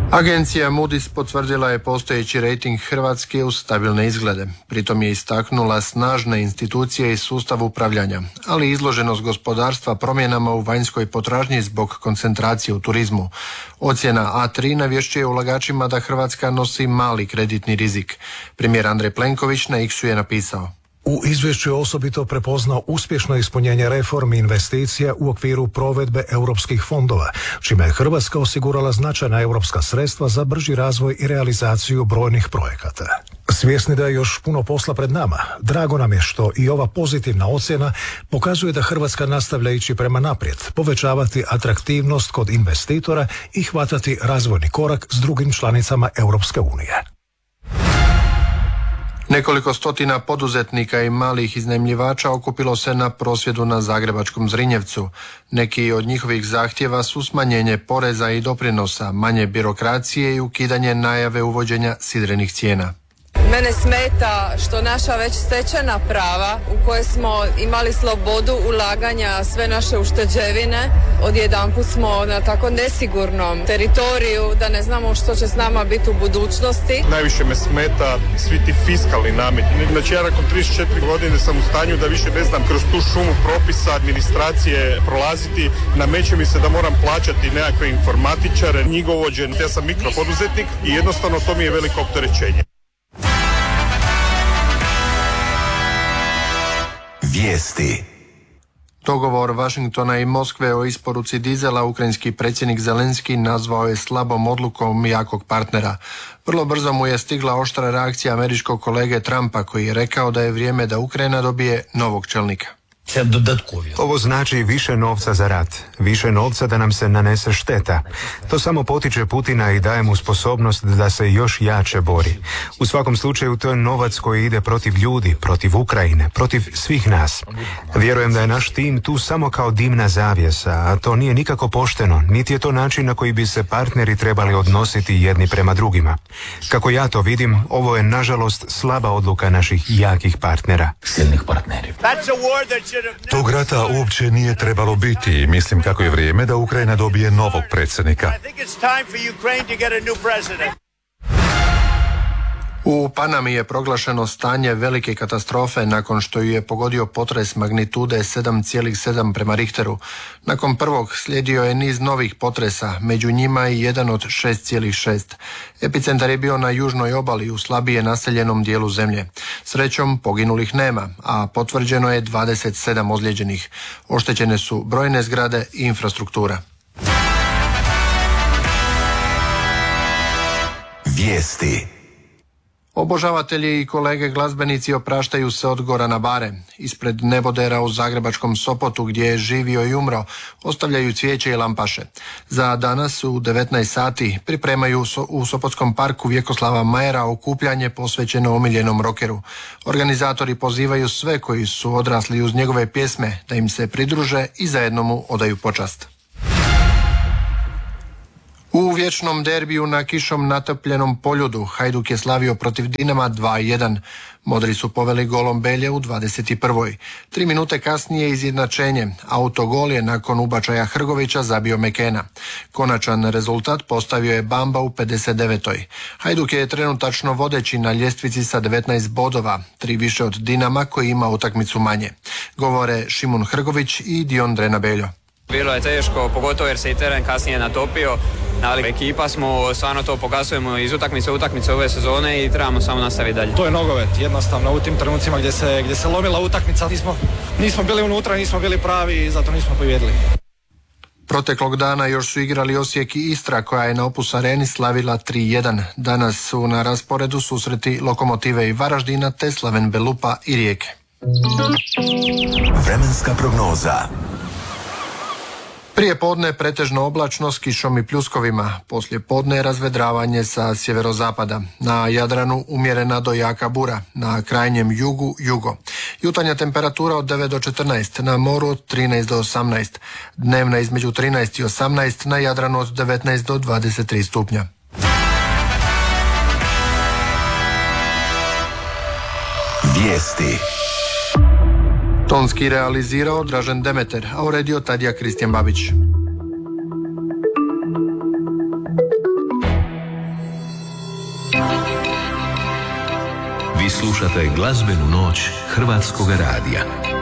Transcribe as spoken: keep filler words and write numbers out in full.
Agencija Moody's potvrdila je postojeći rejting Hrvatske uz stabilne izglede. Pritom je istaknula snažne institucije i sustav upravljanja, ali i izloženost gospodarstva promjenama u vanjskoj potražnji zbog koncentracije u turizmu. Ocjena A tri navješćuje ulagačima da Hrvatska nosi mali kreditni rizik. Premijer Andrej Plenković na X-u je napisao: U izvješću je osobito prepoznao uspješno ispunjenje reformi investicija u okviru provedbe europskih fondova, čime je Hrvatska osigurala značajna europska sredstva za brži razvoj i realizaciju brojnih projekata. Svjesni da je još puno posla pred nama, drago nam je što i ova pozitivna ocjena pokazuje da Hrvatska nastavlja ići prema naprijed, povećavati atraktivnost kod investitora i hvatati razvojni korak s drugim članicama Europske unije. Nekoliko stotina poduzetnika i malih iznajmljivača okupilo se na prosvjedu na zagrebačkom Zrinjevcu. Neki od njihovih zahtjeva su smanjenje poreza i doprinosa, manje birokracije i ukidanje najave uvođenja sidrenih cijena. Mene smeta što naša već stečena prava u koje smo imali slobodu ulaganja sve naše ušteđevine, odjedanput smo na tako nesigurnom teritoriju da ne znamo što će s nama biti u budućnosti. Najviše me smeta svi ti fiskalni nameti. Znači ja nakon trideset četiri godine sam u stanju da više ne znam kroz tu šumu propisa, administracije prolaziti. Nameće mi se da moram plaćati nekakve informatičare, knjigovođe. Ja sam mikropoduzetnik i jednostavno to mi je veliko opterećenje. Vijesti. Dogovor Washingtona i Moskve o isporuci dizela ukrajinski predsjednik Zelenski nazvao je slabom odlukom jakog partnera. Vrlo brzo mu je stigla oštra reakcija američkog kolege Trumpa koji je rekao da je vrijeme da Ukrajina dobije novog čelnika. Ovo znači više novca za rat, više novca da nam se nanese šteta. To samo potiče Putina i daje mu sposobnost da se još jače bori. U svakom slučaju to je novac koji ide protiv ljudi, protiv Ukrajine, protiv svih nas. Vjerujem da je naš tim tu samo kao dimna zavjesa, a to nije nikako pošteno, niti je to način na koji bi se partneri trebali odnositi jedni prema drugima. Kako ja to vidim, ovo je nažalost slaba odluka naših jakih partnera. Silnih partneri. Tog rata uopće nije trebalo biti i mislim kako je vrijeme da Ukrajina dobije novog predsjednika. U Panami je proglašeno stanje velike katastrofe nakon što ju je pogodio potres magnitude sedam zarez sedam prema Richteru. Nakon prvog slijedio je niz novih potresa, među njima i jedan od šest zarez šest. Epicentar je bio na južnoj obali u slabije naseljenom dijelu zemlje. Srećom poginulih nema, a potvrđeno je dvadeset sedam ozlijeđenih. Oštećene su brojne zgrade i infrastruktura. Vijesti. Obožavatelji i kolege glazbenici opraštaju se od Gorana Bare. Ispred nebodera u zagrebačkom Sopotu gdje je živio i umro, ostavljaju cvijeće i lampaše. Za danas u devetnaest sati pripremaju u Sopotskom parku Vjekoslava Majera okupljanje posvećeno omiljenom rokeru. Organizatori pozivaju sve koji su odrasli uz njegove pjesme da im se pridruže i zajedno mu odaju počast. U vječnom derbiju na kišom natopljenom Poljudu Hajduk je slavio protiv Dinama dva jedan. Modri su poveli golom Belje u dvadeset prvoj. Tri minute kasnije izjednačenje. Autogol je nakon ubačaja Hrgovića zabio Mekena. Konačan rezultat postavio je Bamba u pedeset devetoj. Hajduk je trenutačno vodeći na ljestvici sa devetnaest bodova, tri više od Dinama koji ima utakmicu manje. Govore Šimun Hrgović i Dion Drena Beljo. Bilo je teško, pogotovo jer se i teren kasnije natopio, ali ekipa smo, stvarno to pokazujemo iz utakmice u utakmice ove sezone i trebamo samo nastaviti dalje. To je nogomet, jednostavno u tim trenucima gdje se, gdje se lomila utakmica, nismo, nismo bili unutra, nismo bili pravi i zato nismo pobjedili. Proteklog dana još su igrali Osijek i Istra koja je na Opus Areni slavila tri jedan. Danas su na rasporedu susreti Lokomotive i Varaždina te Slaven Belupa i Rijeke. Vremenska prognoza. Prije podne pretežno oblačno s kišom i pljuskovima, poslije podne razvedravanje sa sjeverozapada. Na Jadranu umjerena do jaka bura, na krajnjem jugu jugo. Jutarnja temperatura od devet do četrnaest, na moru od trinaest do osamnaest. Dnevna između trinaest i osamnaest, na Jadranu od devetnaest do dvadeset tri stupnja. Vijesti. Tonski realizirao Dražen Demeter, a uredio Tadija Kristijan Babić. Vi slušate glazbenu noć Hrvatskog radija.